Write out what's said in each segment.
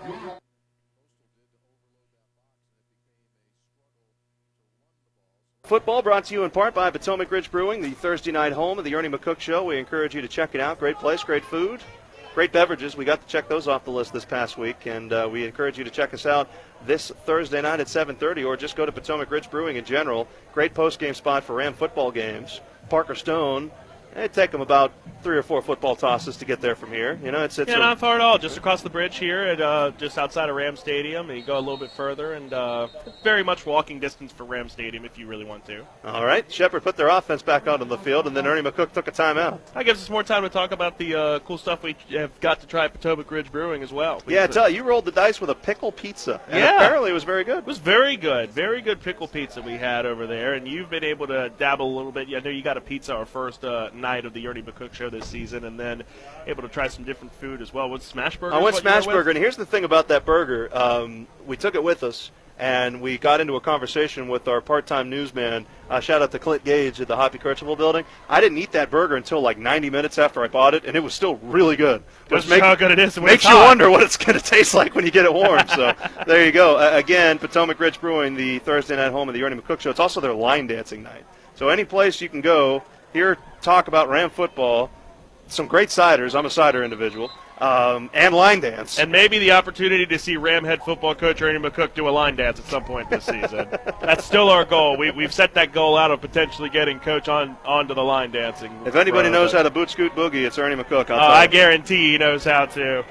Football brought to you in part by Potomac Ridge Brewing, the Thursday night home of the Ernie McCook Show. We encourage you to check it out. Great place, great food, great beverages. We got to check those off the list this past week, and we encourage you to check us out this Thursday night at 7:30, or just go to Potomac Ridge Brewing in general. Great post-game spot for Ram football games. Parker Stone, it'd take them about 3 or 4 football tosses to get there from here. You know, it's not far at all. Just across the bridge here, at just outside of Ram Stadium, and you go a little bit further, and very much walking distance for Ram Stadium if you really want to. All right, Shepherd put their offense back out on the field, and then Ernie McCook took a timeout. That gives us more time to talk about the cool stuff we have got to try at Potomac Ridge Brewing as well. Yeah, I tell you rolled the dice with a pickle pizza. And apparently it was very good. It was very good. Very good pickle pizza we had over there, and you've been able to dabble a little bit. I know you got a pizza our first night of the Ernie McCook Show this season, and then able to try some different food as well. With Smash Burger? I went Smash Burger, and here's the thing about that burger. We took it with us, and we got into a conversation with our part-time newsman. Shout out to Clint Gage at the Hoppy Kirchhoff building. I didn't eat that burger until like 90 minutes after I bought it, and it was still really good. That's how good it is. Makes you wonder what it's going to taste like when you get it warm. So there you go. Again, Potomac Ridge Brewing, the Thursday night home of the Ernie McCook Show. It's also their line dancing night. So any place you can go, hear talk about Ram football, some great ciders. I'm a cider individual. And line dance. And maybe the opportunity to see Ram head football coach Ernie McCook do a line dance at some point this season. That's still our goal. We've set that goal out of potentially getting coach onto the line dancing. If anybody knows how to boot scoot boogie, it's Ernie McCook. I guarantee he knows how to.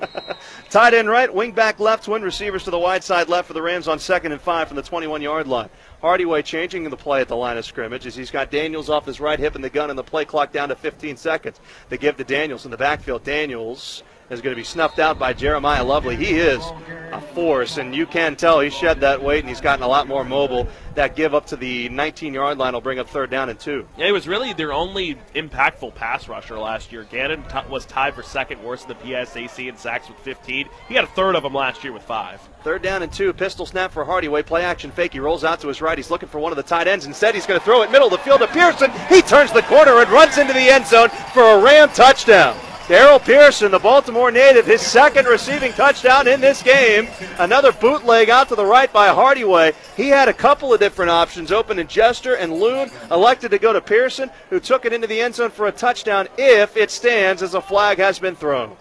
Tight end right, wing back left, twin receivers to the wide side left for the Rams on 2nd and 5 from the 21-yard line. Hardyway changing the play at the line of scrimmage as he's got Daniels off his right hip and the gun and the play clock down to 15 seconds. They give to Daniels in the backfield. Daniels is going to be snuffed out by Jeremiah Lovely. He is a force, and you can tell he shed that weight and he's gotten a lot more mobile. That give up to the 19-yard line will bring up 3rd down and 2. Yeah, he was really their only impactful pass rusher last year. Gannon was tied for second worst of the PSAC in sacks with 15. He had a third of them last year with 5. 3rd down and 2. Pistol snap for Hardyway. Play action fake. He rolls out to his right. He's looking for one of the tight ends. Instead, he's going to throw it middle of the field to Pearson. He turns the corner and runs into the end zone for a Ram touchdown. Darrell Pearson, the Baltimore native, his 2nd receiving touchdown in this game. Another bootleg out to the right by Hardyway. He had a couple of different options open, and Jester and Loon elected to go to Pearson, who took it into the end zone for a touchdown if it stands as a flag has been thrown.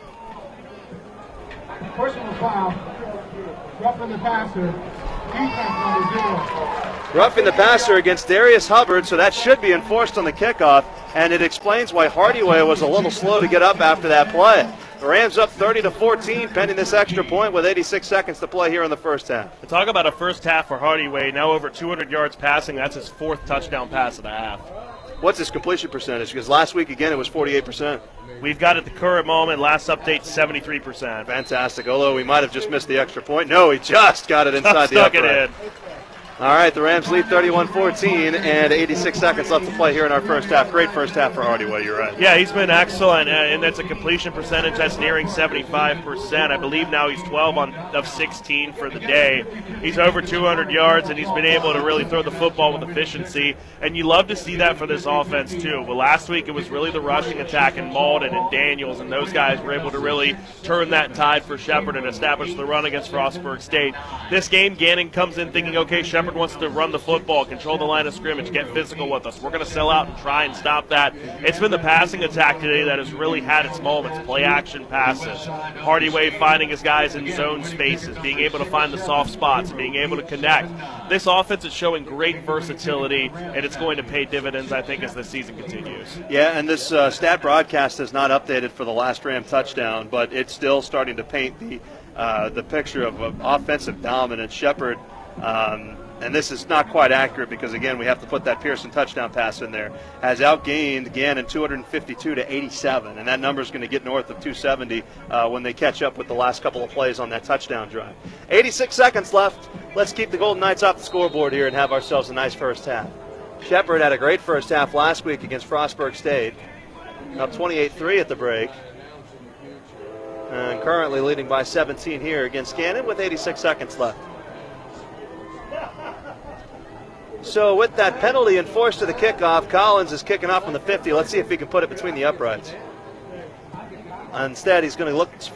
Personal foul, roughing the passer, defense number 0. Roughing the passer against Darius Hubbard, so that should be enforced on the kickoff, and it explains why Hardyway was a little slow to get up after that play. The Rams up 30-14, pending this extra point with 86 seconds to play here in the first half. Talk about a first half for Hardyway, now over 200 yards passing. That's his 4th touchdown pass of the half. What's his completion percentage? Because last week, again, it was 48%. We've got at the current moment, last update, 73%. Fantastic, although we might have just missed the extra point. No, he just got it inside the upright. Stuck it in. All right, the Rams lead 31-14, and 86 seconds left to play here in our first half. Great first half for Hardyway, you're right. Yeah, he's been excellent, and that's a completion percentage that's nearing 75%. I believe now he's 12 of 16 for the day. He's over 200 yards, and he's been able to really throw the football with efficiency, and you love to see that for this offense, too. But last week it was really the rushing attack in Malden and Daniels, and those guys were able to really turn that tide for Shepherd and establish the run against Frostburg State. This game, Gannon comes in thinking, okay, Shepherd wants to run the football, control the line of scrimmage, get physical with us. We're going to sell out and try and stop that. It's been the passing attack today that has really had its moments. Play action passes. Hardyway finding his guys in zone spaces, being able to find the soft spots, being able to connect. This offense is showing great versatility, and it's going to pay dividends, I think, as the season continues. Yeah, and this stat broadcast is not updated for the last Ram touchdown, but it's still starting to paint the picture of offensive dominance. Shepherd, and this is not quite accurate because, again, we have to put that Pearson touchdown pass in there, has outgained Gannon 252-87, and that number is going to get north of 270 when they catch up with the last couple of plays on that touchdown drive. 86 seconds left. Let's keep the Golden Knights off the scoreboard here and have ourselves a nice first half. Shepherd had a great first half last week against Frostburg State, up 28-3 at the break, and currently leading by 17 here against Gannon with 86 seconds left. So with that penalty enforced to the kickoff, Collins is kicking off from the 50. Let's see if he can put it between the uprights. Instead, he's going to look